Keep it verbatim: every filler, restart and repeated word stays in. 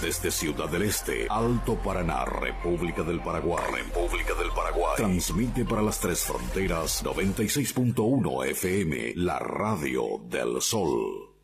desde Ciudad del Este, Alto Paraná, República del Paraguay. República del Paraguay. Transmite para las tres fronteras noventa y seis punto uno F M, la radio del sol.